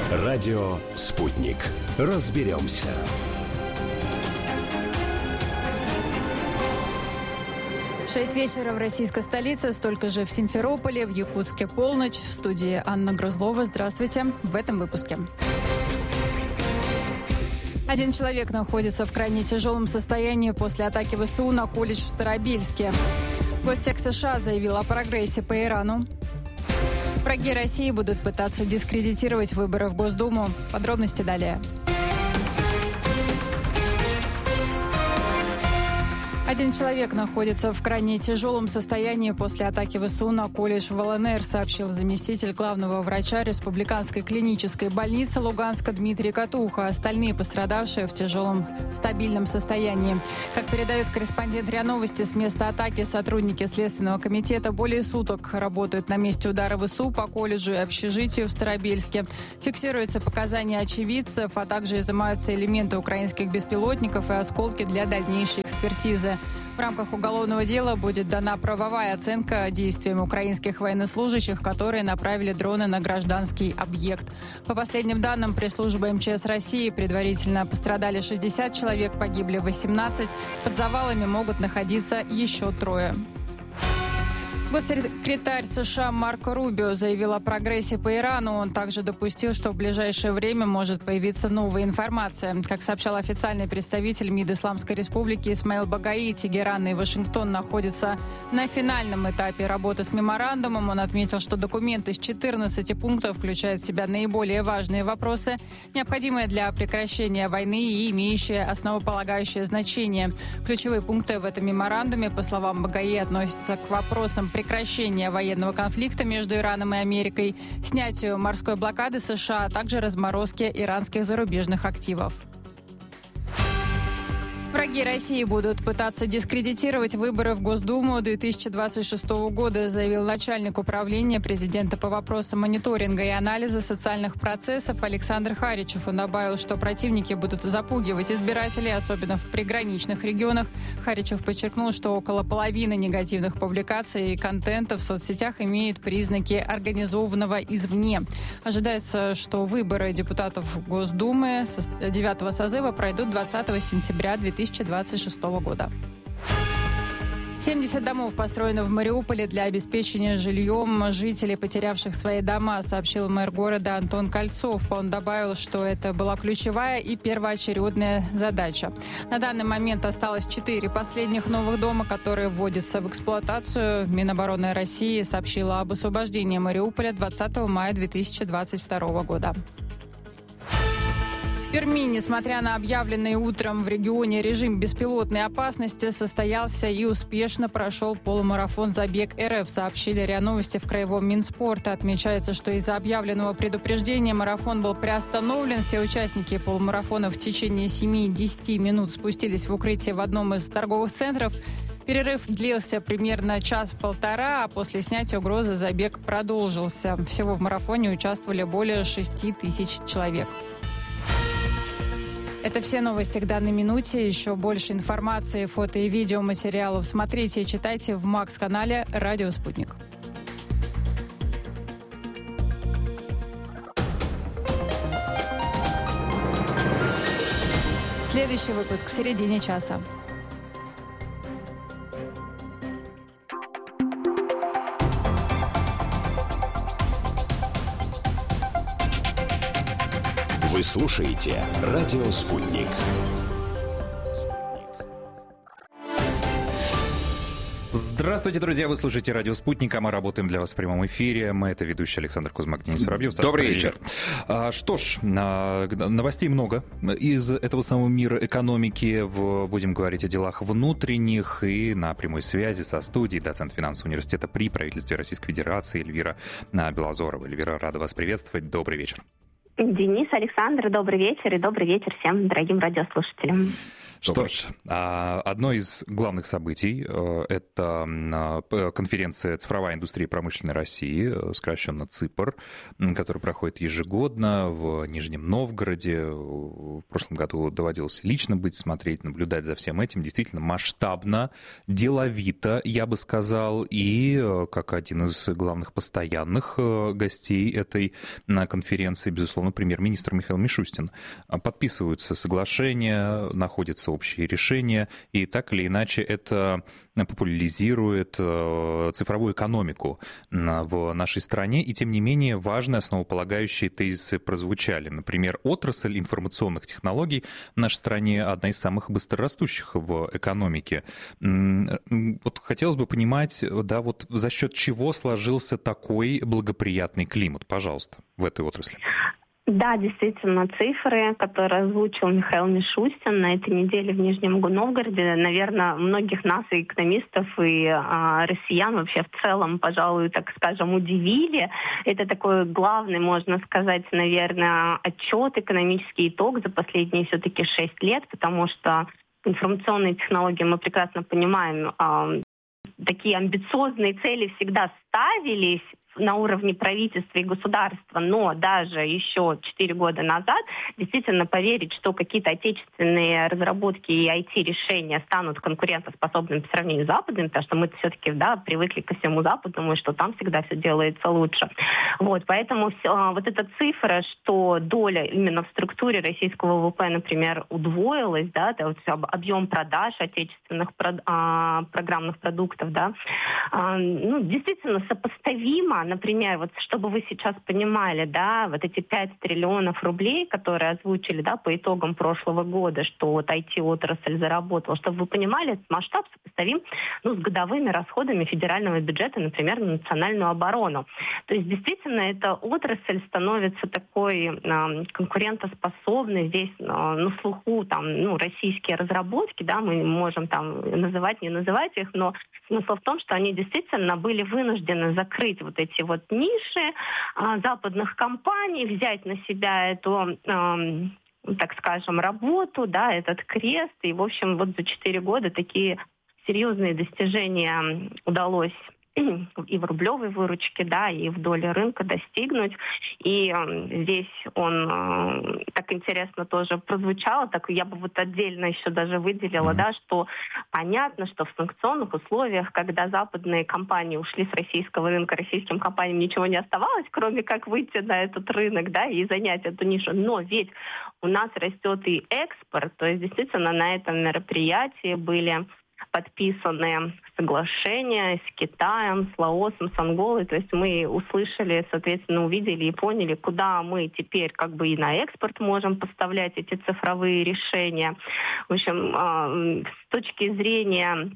Радио «Спутник». Разберемся. Шесть вечера в российской столице, столько же в Симферополе, в Якутске полночь. В студии Анна Грузлова. Здравствуйте. В этом выпуске. Один человек находится в крайне тяжелом состоянии после атаки ВСУ на колледж в Старобельске. Гостек США заявил о прогрессе по Ирану. Враги России будут пытаться дискредитировать выборы в Госдуму. Подробности далее. Один человек находится в крайне тяжелом состоянии после атаки ВСУ на колледж в ЛНР, сообщил заместитель главного врача Республиканской клинической больницы Луганска Дмитрий Катуха. Остальные пострадавшие в тяжелом стабильном состоянии. Как передает корреспондент РИА Новости, с места атаки сотрудники Следственного комитета более суток работают на месте удара ВСУ по колледжу и общежитию в Старобельске. Фиксируются показания очевидцев, а также изымаются элементы украинских беспилотников и осколки для дальнейшей экспертизы. В рамках уголовного дела будет дана правовая оценка действиям украинских военнослужащих, которые направили дроны на гражданский объект. По последним данным пресс-службы МЧС России, предварительно пострадали 60 человек, погибли 18. Под завалами могут находиться еще 3. Госсекретарь США Марко Рубио заявил о прогрессе по Ирану. Он также допустил, что в ближайшее время может появиться новая информация. Как сообщал официальный представитель МИД Исламской Республики Исмаил Багаи, Тегеран и Вашингтон находятся на финальном этапе работы с меморандумом. Он отметил, что документ из 14 пунктов включает в себя наиболее важные вопросы, необходимые для прекращения войны и имеющие основополагающее значение. Ключевые пункты в этом меморандуме, по словам Багаи, относятся к вопросам прекращения военного конфликта между Ираном и Америкой, снятию морской блокады США, а также разморозке иранских зарубежных активов. Враги России будут пытаться дискредитировать выборы в Госдуму 2026 года, заявил начальник управления президента по вопросам мониторинга и анализа социальных процессов Александр Харичев. Он добавил, что противники будут запугивать избирателей, особенно в приграничных регионах. Харичев подчеркнул, что около половины негативных публикаций и контента в соцсетях имеют признаки организованного извне. Ожидается, что выборы депутатов Госдумы 9-го созыва пройдут 20 сентября 2026 года. 70 домов построены в Мариуполе для обеспечения жильем жителей, потерявших свои дома, сообщил мэр города Антон Кольцов. Он добавил, что это была ключевая и первоочередная задача. На данный момент осталось 4 последних новых дома, которые вводятся в эксплуатацию. Минобороны России сообщила об освобождении Мариуполя 20 мая 2022 года. В Перми, несмотря на объявленный утром в регионе режим беспилотной опасности, состоялся и успешно прошел полумарафон «Забег РФ», сообщили РИА Новости в Краевом Минспорта. Отмечается, что из-за объявленного предупреждения марафон был приостановлен. Все участники полумарафона в течение 7-10 минут спустились в укрытие в одном из торговых центров. Перерыв длился примерно час-полтора, а после снятия угрозы забег продолжился. Всего в марафоне участвовали более 6 тысяч человек. Это все новости к данной минуте. Еще больше информации, фото и видеоматериалов смотрите и читайте в МАКС-канале «Радио Спутник». Следующий выпуск в середине часа. Вы слушаете «Радио Спутник». Здравствуйте, друзья! Вы слушаете «Радио Спутник», а мы работаем для вас в прямом эфире. Мы — это ведущий Александр Кузьмак, Денис Воробьев. Добрый вечер. Что ж, новостей много из этого самого мира экономики. Будем говорить о делах внутренних и на прямой связи со студией доцент финансового университета при правительстве Российской Федерации Эльвира Белозорова. Эльвира, рада вас приветствовать. Добрый вечер. Денис, Александр, добрый вечер и добрый вечер всем дорогим радиослушателям. Что ж, одно из главных событий – это конференция «Цифровая индустрия промышленной России», сокращенно ЦИПР, которая проходит ежегодно в Нижнем Новгороде. В прошлом году доводилось лично быть, смотреть, наблюдать за всем этим. Действительно масштабно, деловито, я бы сказал, и как один из главных постоянных гостей этой конференции, безусловно, премьер-министр Михаил Мишустин. Подписываются соглашения, находятся общие решения, и так или иначе это популяризирует цифровую экономику в нашей стране, и тем не менее важные основополагающие тезисы прозвучали. Например, отрасль информационных технологий в нашей стране одна из самых быстрорастущих в экономике. Вот хотелось бы понимать, да, вот за счет чего сложился такой благоприятный климат, пожалуйста, в этой отрасли. Да, действительно, цифры, которые озвучил Михаил Мишустин на этой неделе в Нижнем Новгороде, наверное, многих нас, и экономистов, и россиян вообще в целом, пожалуй, так скажем, удивили. Это такой главный, можно сказать, наверное, отчет, экономический итог за последние все-таки 6 лет, потому что информационные технологии, мы прекрасно понимаем, такие амбициозные цели всегда ставились на уровне правительства и государства, но даже еще 4 года назад действительно поверить, что какие-то отечественные разработки и IT-решения станут конкурентоспособными по сравнению с западными, потому что мы все-таки привыкли ко всему западному, и что там всегда все делается лучше. Вот, поэтому вот эта цифра, что доля именно в структуре российского ВВП, например, удвоилась, да, вот объем продаж отечественных программных продуктов, да, действительно сопоставимо. Например, вот чтобы вы сейчас понимали, да, вот эти 5 триллионов рублей, которые озвучили, да, по итогам прошлого года, что вот IT-отрасль заработала, чтобы вы понимали, этот масштаб сопоставим, с годовыми расходами федерального бюджета, например, на национальную оборону. То есть действительно эта отрасль становится такой конкурентоспособной. Здесь на слуху российские разработки, да, мы можем называть, не называть их, но смысл в том, что они действительно были вынуждены закрыть вот эти вот ниши западных компаний, взять на себя эту, так скажем, работу, да, этот крест. И, в общем, вот за 4 года такие серьезные достижения удалось и в рублевой выручке, да, и в доле рынка достигнуть. И здесь он так интересно тоже прозвучал, так я бы вот отдельно еще даже выделила, да, что понятно, что в санкционных условиях, когда западные компании ушли с российского рынка, российским компаниям ничего не оставалось, кроме как выйти на этот рынок, да, и занять эту нишу. Но ведь у нас растет и экспорт, то есть действительно на этом мероприятии были подписаны соглашения с Китаем, с Лаосом, с Анголой. То есть мы услышали, соответственно, увидели и поняли, куда мы теперь и на экспорт можем поставлять эти цифровые решения. В общем, с точки зрения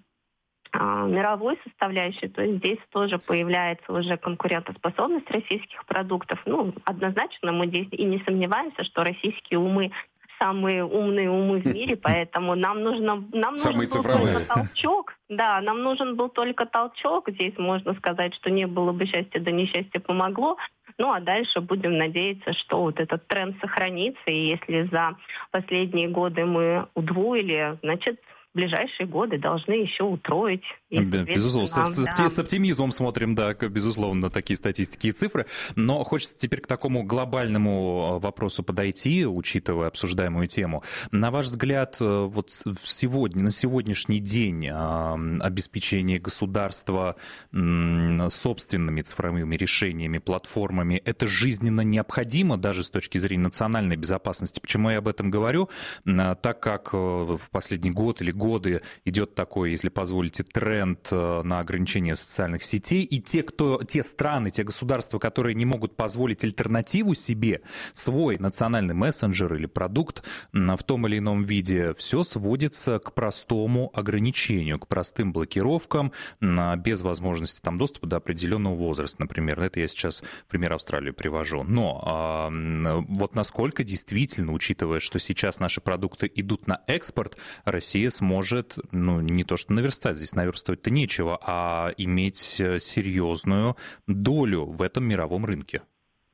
мировой составляющей, то есть здесь тоже появляется уже конкурентоспособность российских продуктов. Однозначно мы здесь и не сомневаемся, что российские умы самые умные умы в мире, поэтому нам нужен был только толчок. Да, нам нужен был только толчок. Здесь можно сказать, что не было бы счастья, да несчастье помогло. А дальше будем надеяться, что вот этот тренд сохранится. И если за последние годы мы удвоили, значит, в ближайшие годы должны еще утроить. Безусловно, с оптимизмом смотрим, да, безусловно, на такие статистики и цифры. Но хочется теперь к такому глобальному вопросу подойти, учитывая обсуждаемую тему. На ваш взгляд, вот на сегодняшний день обеспечение государства собственными цифровыми решениями, платформами, это жизненно необходимо даже с точки зрения национальной безопасности? Почему я об этом говорю? Так как в последний год или годы идет такой, если позволите, тренд на ограничение социальных сетей, и те страны, те государства, которые не могут позволить альтернативу себе, свой национальный мессенджер или продукт в том или ином виде, все сводится к простому ограничению, к простым блокировкам, без возможности доступа до определенного возраста, например. Это я сейчас пример Австралии привожу. Но вот насколько действительно, учитывая, что сейчас наши продукты идут на экспорт, Россия сможет, не то что наверстать, здесь наверстывать-то нечего, а иметь серьезную долю в этом мировом рынке?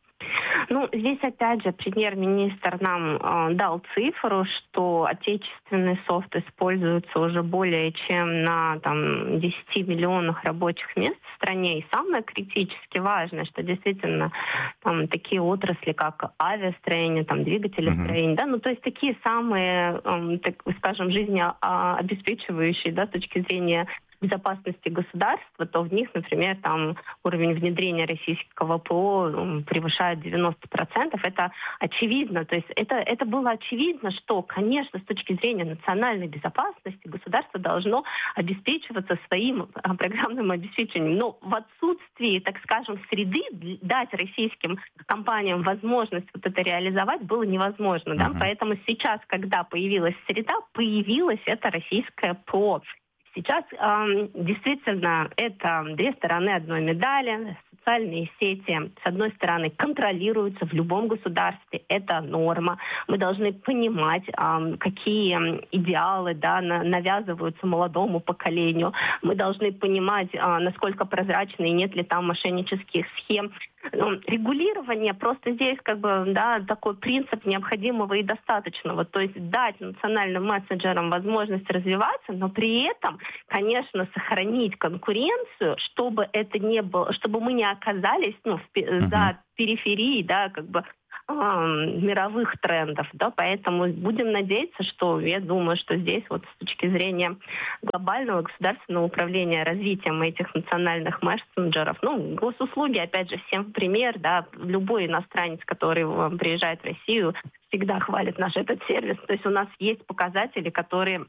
Здесь, опять же, премьер-министр нам дал цифру, что отечественный софт используется уже более чем на 10 миллионах рабочих мест в стране. И самое критически важное, что действительно такие отрасли, как авиастроение, двигателестроение, то есть такие самые, так скажем, жизнеобеспечивающие, с точки зрения безопасности государства, то в них, например, там уровень внедрения российского ПО превышает 90%. Это очевидно. То есть это было очевидно, что, конечно, с точки зрения национальной безопасности государство должно обеспечиваться своим программным обеспечением. Но в отсутствии, так скажем, среды дать российским компаниям возможность вот это реализовать было невозможно. Да? Поэтому сейчас, когда появилась среда, появилось это российское ПО. Сейчас действительно это две стороны одной медали. Социальные сети, с одной стороны, контролируются в любом государстве. Это норма. Мы должны понимать, какие идеалы навязываются молодому поколению. Мы должны понимать, насколько прозрачны и нет ли там мошеннических схем. Регулирование просто здесь такой принцип необходимого и достаточного. То есть дать национальным мессенджерам возможность развиваться, но при этом, конечно, сохранить конкуренцию, чтобы это не было, чтобы мы не оказались за периферией, мировых трендов, поэтому будем надеяться, что я думаю, что здесь вот с точки зрения глобального государственного управления развитием этих национальных мессенджеров, госуслуги, опять же, всем в пример, любой иностранец, который приезжает в Россию, всегда хвалит наш этот сервис, то есть у нас есть показатели, которые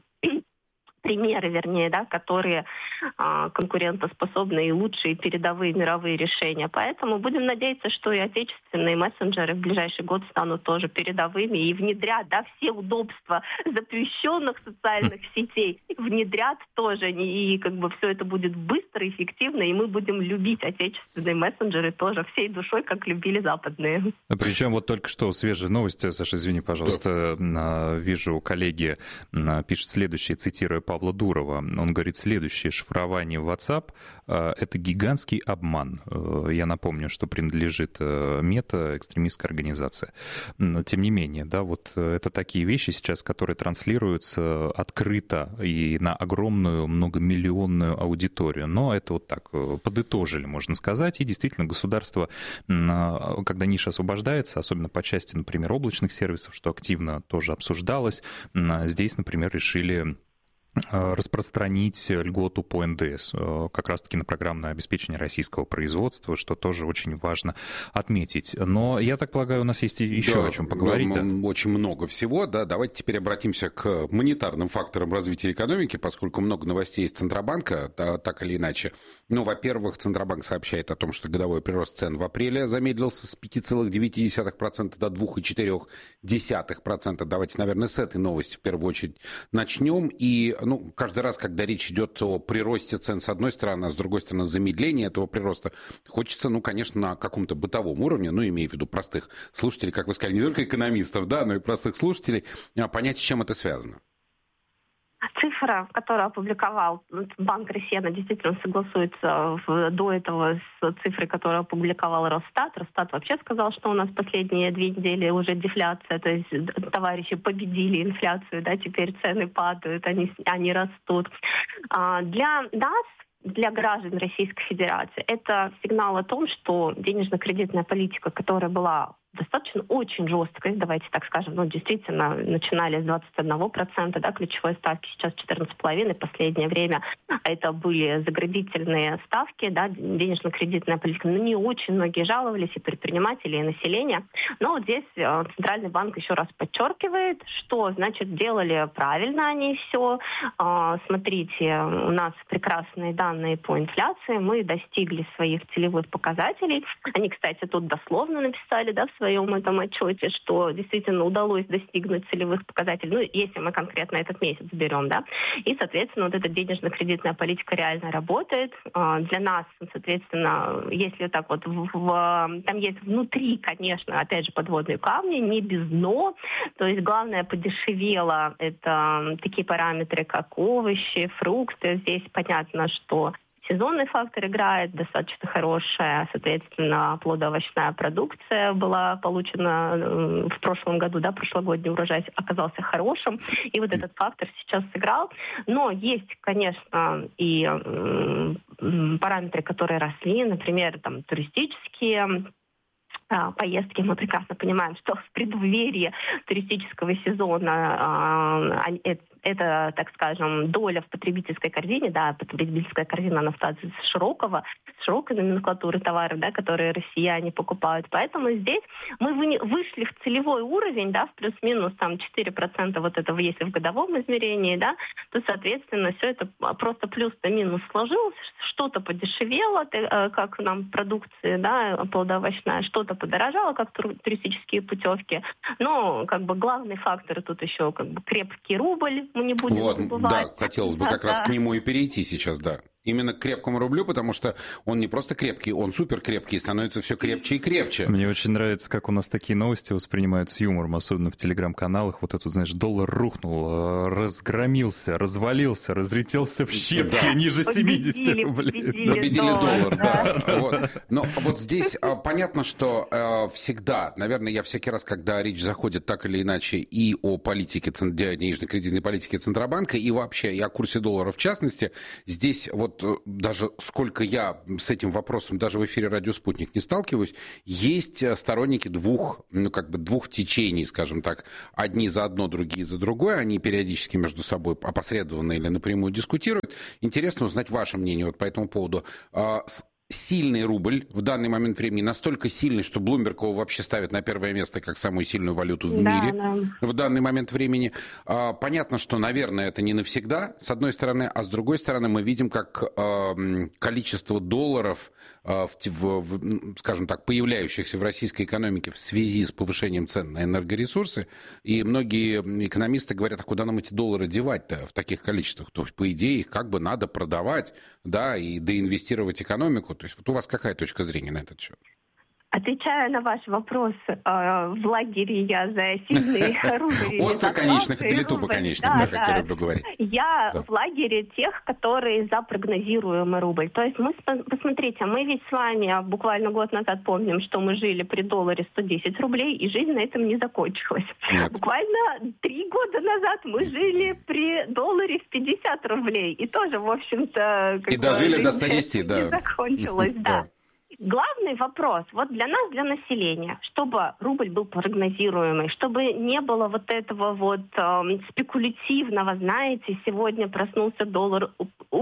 которые конкурентоспособны и лучшие передовые мировые решения. Поэтому будем надеяться, что и отечественные мессенджеры в ближайший год станут тоже передовыми и внедрят все удобства запрещенных социальных сетей, внедрят тоже, и все это будет быстро, эффективно, и мы будем любить отечественные мессенджеры тоже всей душой, как любили западные. Причем вот только что свежая новость, Саша, извини, пожалуйста, вижу, коллеги пишут следующее, цитирую Павла Дурова. Он говорит следующее: шифрование в WhatsApp — это гигантский обман. Я напомню, что принадлежит Мета, экстремистская организация. Тем не менее, вот это такие вещи сейчас, которые транслируются открыто и на огромную многомиллионную аудиторию. Но это вот так подытожили, можно сказать. И действительно, государство, когда ниша освобождается, особенно по части, например, облачных сервисов, что активно тоже обсуждалось, здесь, например, решили распространить льготу по НДС как раз-таки на программное обеспечение российского производства, что тоже очень важно отметить. Но, я так полагаю, у нас есть еще о чем поговорить. Очень много всего. Давайте теперь обратимся к монетарным факторам развития экономики, поскольку много новостей из Центробанка, так или иначе. Во-первых, Центробанк сообщает о том, что годовой прирост цен в апреле замедлился с 5,9% до 2,4%. Давайте, наверное, с этой новости в первую очередь начнем. И каждый раз, когда речь идет о приросте цен с одной стороны, а с другой стороны замедлении этого прироста, хочется, конечно, на каком-то бытовом уровне, имея в виду простых слушателей, как вы сказали, не только экономистов, но и простых слушателей, понять, с чем это связано. Цифра, которую опубликовал Банк России, она действительно согласуется до этого с цифрой, которую опубликовал Росстат. Росстат вообще сказал, что у нас последние 2 недели уже дефляция, то есть товарищи победили инфляцию, теперь цены падают, они растут. Для нас, для граждан Российской Федерации, это сигнал о том, что денежно-кредитная политика, которая была достаточно очень жесткой, давайте так скажем, действительно, начинали с 21%, ключевой ставки, сейчас 14,5%, последнее время это были заградительные ставки, денежно-кредитная политика. Не очень многие жаловались, и предприниматели, и население. Но здесь Центральный банк еще раз подчеркивает, что, делали правильно они все. Смотрите, у нас прекрасные данные по инфляции, мы достигли своих целевых показателей. Они, кстати, тут дословно написали, в своем этом отчете, что действительно удалось достигнуть целевых показателей, если мы конкретно этот месяц берем, и, соответственно, вот эта денежно-кредитная политика реально работает. Для нас, соответственно, если так там есть внутри, конечно, опять же, подводные камни, не без дно, то есть главное подешевело, это такие параметры, как овощи, фрукты, здесь понятно, что сезонный фактор играет, достаточно хорошая, соответственно, плодоовощная продукция была получена в прошлом году, прошлогодний урожай оказался хорошим, и вот этот фактор сейчас сыграл. Но есть, конечно, и параметры, которые росли, например, туристические поездки. Мы прекрасно понимаем, что в преддверии туристического сезона это, так скажем, доля в потребительской корзине, да, потребительская корзина, она складывается с широкой номенклатуры товаров, да, которые россияне покупают. Поэтому здесь мы вышли в целевой уровень, да, в плюс-минус там 4% вот этого, если в годовом измерении, да, то, соответственно, все это просто плюс-минус сложилось, что-то подешевело, как нам продукция, да, плодоовощная, что-то подорожало, как туристические путевки. Но как бы главный фактор тут еще как бы крепкий рубль, мы не будем забывать. Да, хотелось бы как раз к нему и перейти сейчас, да. Именно к крепкому рублю, потому что он не просто крепкий, он супер крепкий и становится все крепче и крепче. Мне очень нравится, как у нас такие новости воспринимают с юмором, особенно в телеграм-каналах. Вот это, знаешь, доллар рухнул, разгромился, развалился, разлетелся в щепки ниже 70 рублей. Победили доллар, да. Вот. Но вот здесь понятно, что всегда, наверное, я всякий раз, когда речь заходит так или иначе и о политике, денежно-кредитной политике Центробанка, и вообще и о курсе доллара в частности, здесь вот даже сколько я с этим вопросом даже в эфире «Радио Спутник» не сталкиваюсь, есть сторонники двух течений, скажем так. Одни за одно, другие за другое. Они периодически между собой опосредованно или напрямую дискутируют. Интересно узнать ваше мнение вот по этому поводу. Сильный рубль в данный момент времени настолько сильный, что Блумберг его вообще ставит на первое место как самую сильную валюту в мире в данный момент времени. Понятно, что, наверное, это не навсегда, с одной стороны, а с другой стороны мы видим, как количество долларов, скажем так, появляющихся в российской экономике в связи с повышением цен на энергоресурсы, и многие экономисты говорят, а куда нам эти доллары девать-то в таких количествах? То есть, по идее, их как бы надо продавать, да, и доинвестировать экономику. То есть вот у вас какая точка зрения на этот счет? Отвечая на ваш вопрос, в лагере я за сильный рубль. Остроконечных или тупоконечных, как я люблю говорить. Я в лагере тех, которые за прогнозируемый рубль. То есть посмотрите, мы ведь с вами буквально год назад помним, что мы жили при долларе 110 рублей, и жизнь на этом не закончилась. Нет. Буквально 3 года назад мы жили при долларе в 50 рублей. И тоже, в общем-то... И дожили до 110, да. Не закончилось, да. Главный вопрос, вот для нас, для населения, чтобы рубль был прогнозируемый, чтобы не было вот этого вот спекулятивного, знаете, сегодня проснулся доллар,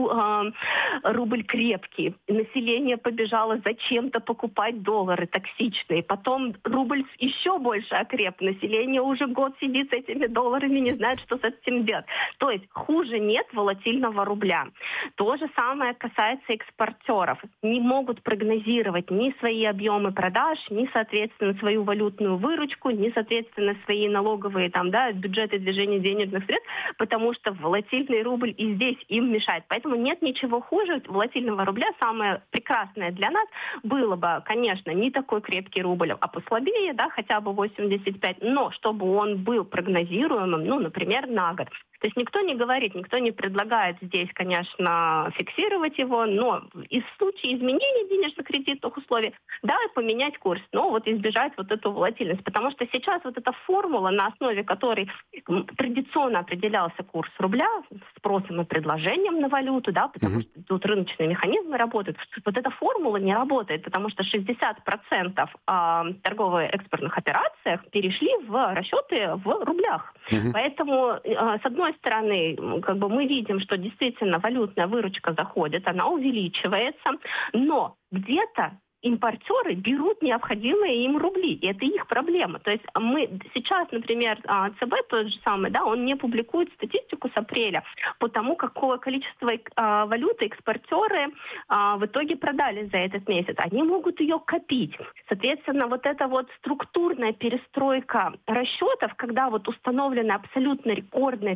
рубль крепкий, население побежало зачем-то покупать доллары токсичные, потом рубль еще больше окреп, население уже год сидит с этими долларами, не знает, что с этим делать. То есть хуже нет волатильного рубля. То же самое касается экспортеров. Не могут прогнозировать ни свои объемы продаж, ни, соответственно, свою валютную выручку, ни, соответственно, свои налоговые бюджеты движения денежных средств, потому что волатильный рубль и здесь им мешает. Поэтому нет ничего хуже волатильного рубля. Самое прекрасное для нас было бы, конечно, не такой крепкий рубль, а послабее, да, хотя бы 85, но чтобы он был прогнозируемым, например, на год. То есть никто не говорит, никто не предлагает здесь, конечно, фиксировать его, но и в случае изменения денежно-кредитных условий, да, поменять курс, но вот избежать вот эту волатильность. Потому что сейчас вот эта формула, на основе которой традиционно определялся курс рубля, спросом и предложением на валюту, да, потому что тут рыночные механизмы работают, вот эта формула не работает, потому что 60% торгово-экспортных операциях перешли в расчеты в рублях. Поэтому, с одной стороны, мы видим, что действительно валютная выручка заходит, она увеличивается, но где-то импортеры берут необходимые им рубли, и это их проблема. То есть мы сейчас, например, ЦБ тот же самый, да, он не публикует статистику с апреля по тому, какое количество валюты экспортеры в итоге продали за этот месяц. Они могут ее копить. Соответственно, вот эта вот структурная перестройка расчетов, когда вот установлены абсолютно рекордные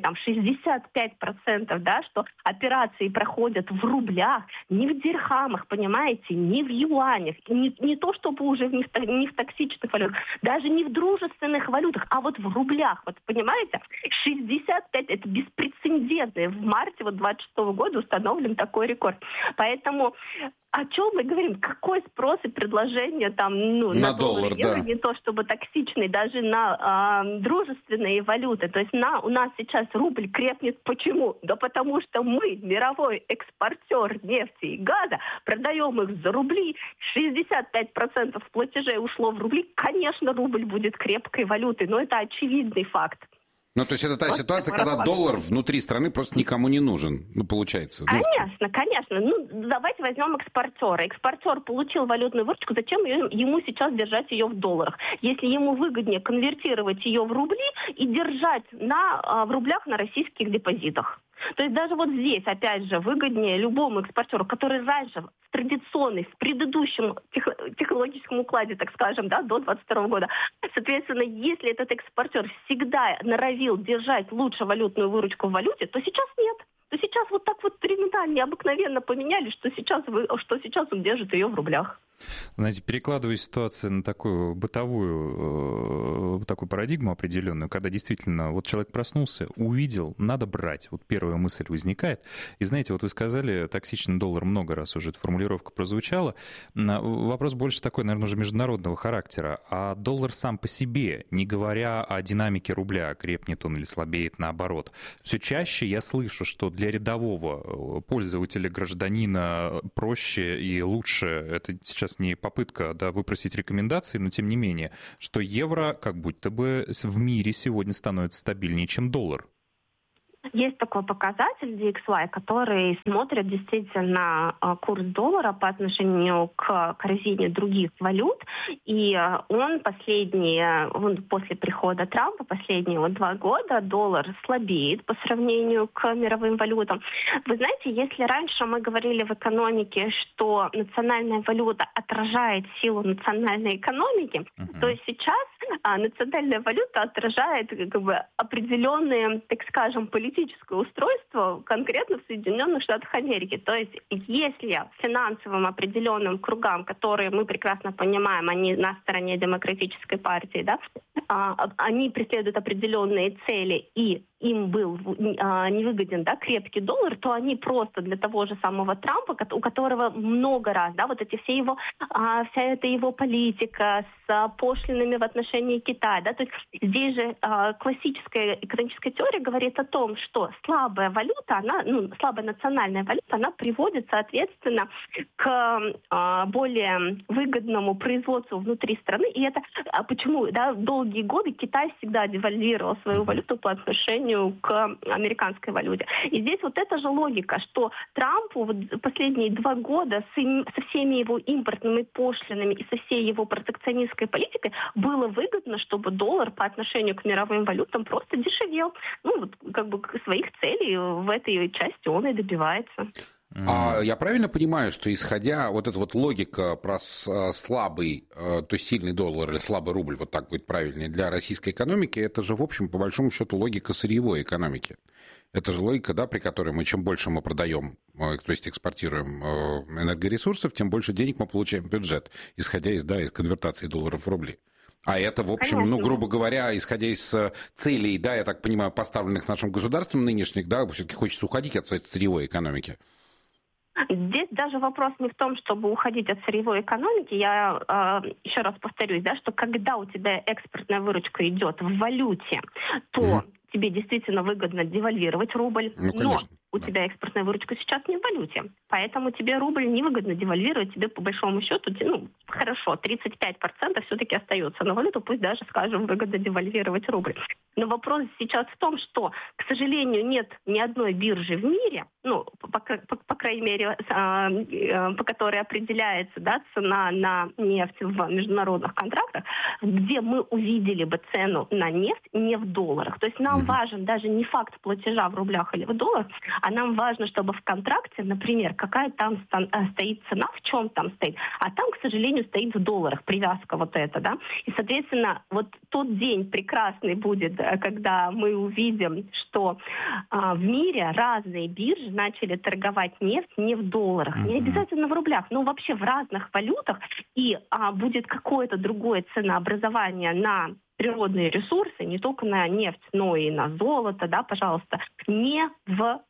65%, да, что операции проходят в рублях, не в дирхамах, понимаете, не в юанях, не то чтобы уже не в токсичных валютах, даже не в дружественных валютах, а вот в рублях. Вот понимаете, 65 это беспрецедентно. В марте 26 года установлен такой рекорд. Поэтому о чем мы говорим? Какой спрос и предложение на доллар, евро, да. Не то чтобы токсичный, даже на дружественные валюты. То есть у нас сейчас рубль крепнет. Почему? Да потому что мы, мировой экспортер нефти и газа, продаем их за рубли. 65% платежей ушло в рубли. Конечно, рубль будет крепкой валютой, но это очевидный факт. Ну, то есть это та Вот ситуация, такой когда расклад. доллар внутри страны просто никому не нужен, ну, получается. Конечно, конечно. Ну, давайте возьмем экспортера. Экспортер получил валютную выручку, зачем ему сейчас держать ее в долларах? Если ему выгоднее конвертировать ее в рубли и держать в рублях на российских депозитах. То есть даже вот здесь, опять же, выгоднее любому экспортеру, который раньше в традиционной, в предыдущем технологическом укладе, так скажем, да, до 2022 года, соответственно, если этот экспортер всегда норовил держать лучше валютную выручку в валюте, то сейчас нет. То сейчас вот так вот времена необыкновенно поменялись, что сейчас он держит ее в рублях. Знаете, перекладывая ситуацию на такую бытовую такую парадигму определенную, когда действительно вот человек проснулся, увидел, надо брать. Вот первая мысль возникает. И знаете, вот вы сказали, токсичный доллар, много раз уже эта формулировка прозвучала. Вопрос больше такой, наверное, уже международного характера. А доллар сам по себе, не говоря о динамике рубля, крепнет он или слабеет, наоборот. Все чаще я слышу, что для рядового пользователя, гражданина проще и лучше, это сейчас не попытка, да, выпросить рекомендации, но тем не менее, что евро как будто бы в мире сегодня становится стабильнее, чем доллар. Есть такой показатель DXY, который смотрит действительно курс доллара по отношению к корзине других валют. И он после прихода Трампа, последние 2 года, доллар слабеет по сравнению к мировым валютам. Вы знаете, если раньше мы говорили в экономике, что национальная валюта отражает силу национальной экономики, то сейчас национальная валюта отражает определенные, так скажем, политическое устройство конкретно в Соединенных Штатах Америки. То есть если финансовым определенным кругам, которые мы прекрасно понимаем, они на стороне демократической партии, да, они преследуют определенные цели, и им был невыгоден, да, крепкий доллар, то они просто для того же самого Трампа, у которого много раз, да, вот эти вся эта его политика с пошлинами в отношении Китая, да, то есть здесь же классическая экономическая теория говорит о том, что слабая валюта, слабая национальная валюта, она приводит, соответственно, к более выгодному производству внутри страны, и это почему, да, долгие годы Китай всегда девальвировал свою валюту по отношению к американской валюте. И здесь вот эта же логика, что Трампу последние 2 года со всеми его импортными пошлинами и со всей его протекционистской политикой было выгодно, чтобы доллар по отношению к мировым валютам просто дешевел. Своих целей в этой части он и добивается. А я правильно понимаю, что исходя вот эта вот логика про слабый, то есть сильный доллар или слабый рубль, вот так будет правильнее, для российской экономики, это же, в общем, по большому счету, логика сырьевой экономики. Это же логика, да, при которой чем больше мы продаем, то есть экспортируем энергоресурсов, тем больше денег мы получаем в бюджет, исходя из конвертации долларов в рубли. А это, в общем, грубо говоря, исходя из целей, да, я так понимаю, поставленных нашим государством нынешних, да, все-таки хочется уходить от сырьевой экономики. Здесь даже вопрос не в том, чтобы уходить от сырьевой экономики. Я еще раз повторюсь, да, что когда у тебя экспортная выручка идет в валюте, то тебе действительно выгодно девальвировать рубль, но у тебя экспортная выручка сейчас не в валюте. Поэтому тебе рубль невыгодно девальвировать, тебе по большому счету, хорошо, 35% все-таки остается на валюту, пусть даже, скажем, выгодно девальвировать рубль. Но вопрос сейчас в том, что, к сожалению, нет ни одной биржи в мире, по крайней мере, по которой определяется, да, цена на нефть в международных контрактах, где мы увидели бы цену на нефть не в долларах. То есть нам важен даже не факт платежа в рублях или в долларах, а нам важно, чтобы в контракте, например, какая там стоит цена, в чем там стоит, а там, к сожалению, стоит в долларах, привязка вот эта, да. И, соответственно, вот тот день прекрасный будет, когда мы увидим, что в мире разные биржи начали торговать нефть не в долларах, не обязательно в рублях, но вообще в разных валютах, и будет какое-то другое ценообразование на природные ресурсы, не только на нефть, но и на золото, да, пожалуйста, не в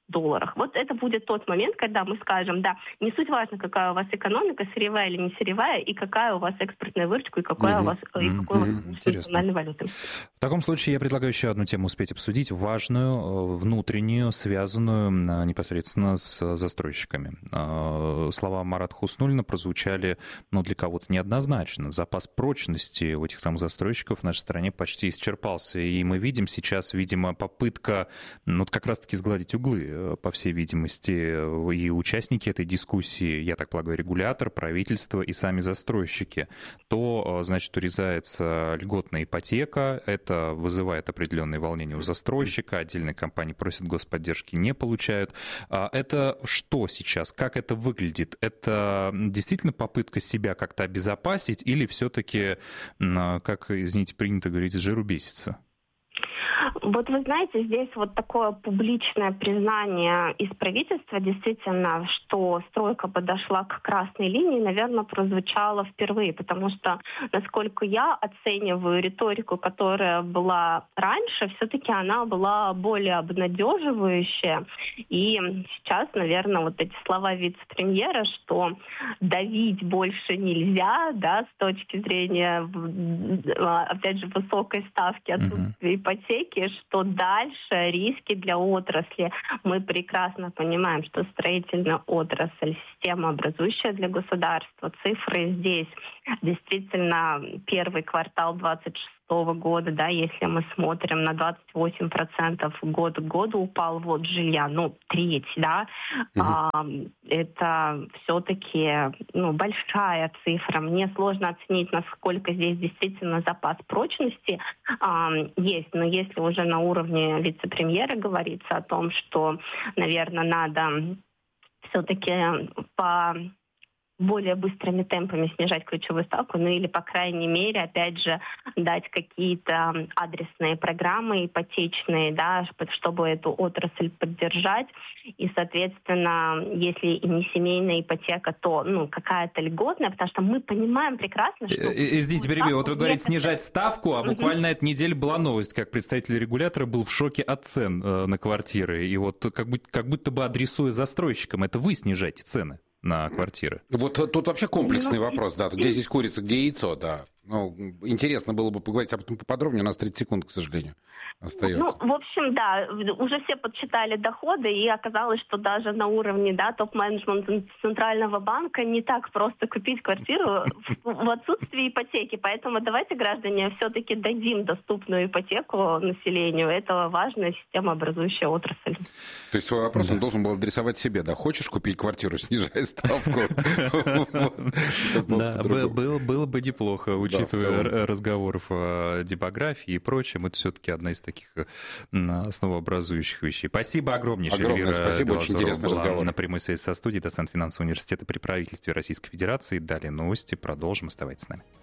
долларах. Вот это будет тот момент, когда мы скажем, да, не суть важно, какая у вас экономика, сырьевая или не сырьевая, и какая у вас экспортная выручка, и какой у вас национальной валюты. В таком случае я предлагаю еще одну тему успеть обсудить, важную, внутреннюю, связанную непосредственно с застройщиками. Слова Марата Хуснуллина прозвучали, для кого-то неоднозначно. Запас прочности у этих самых застройщиков в нашей стране почти исчерпался, и мы видим сейчас, видимо, попытка как раз-таки сгладить углы, по всей видимости, и участники этой дискуссии, я так полагаю, регулятор, правительство и сами застройщики. То, значит, урезается льготная ипотека, это вызывает определенные волнения у застройщика, отдельные компании просят господдержки, не получают. Это что сейчас? Как это выглядит? Это действительно попытка себя как-то обезопасить или все-таки, как, извините, принято говорить, с жиру бесится? Вот вы знаете, здесь вот такое публичное признание из правительства, действительно, что стройка подошла к красной линии, наверное, прозвучало впервые, потому что, насколько я оцениваю риторику, которая была раньше, все-таки она была более обнадеживающая. И сейчас, наверное, вот эти слова вице-премьера, что давить больше нельзя, да, с точки зрения, опять же, высокой ставки отсутствия ипотеки, что дальше риски для отрасли. Мы прекрасно понимаем, что строительная отрасль — система, образующая для государства. Цифры здесь действительно первый квартал 26 года, да, если мы смотрим на 28% год к году упал ввод жилья, треть, да, это все-таки большая цифра. Мне сложно оценить, насколько здесь действительно запас прочности есть, но если уже на уровне вице-премьера говорится о том, что, наверное, надо все-таки по более быстрыми темпами снижать ключевую ставку, или, по крайней мере, опять же, дать какие-то адресные программы ипотечные, да, чтобы эту отрасль поддержать. И, соответственно, если и не семейная ипотека, то какая-то льготная, потому что мы понимаем прекрасно, что... Извините, перебью. Вот вы говорите снижать ставку, а буквально на этой неделе была новость, как представитель регулятора был в шоке от цен на квартиры. И вот как будто бы адресуя застройщикам, это вы снижаете цены на квартиры. Вот тут вообще комплексный вопрос, да. Где здесь курица, где яйцо, да. Интересно было бы поговорить об этом поподробнее, у нас 30 секунд, к сожалению, остается. В общем, да, уже все подсчитали доходы, и оказалось, что даже на уровне, да, топ-менеджмента Центрального банка не так просто купить квартиру в отсутствии ипотеки. Поэтому давайте, граждане, все-таки дадим доступную ипотеку населению. Это важная системообразующая отрасль. То есть свой вопрос он должен был адресовать себе, да? Хочешь купить квартиру, снижай ставку? Да, было бы неплохо, учитывая разговоров о демографии и прочем, это все-таки одна из таких основообразующих вещей. Спасибо огромнейшее. Огромное спасибо, очень интересный разговор. На прямой связи со студией, доцент финансового университета при правительстве Российской Федерации. Далее новости, продолжим, оставайтесь с нами.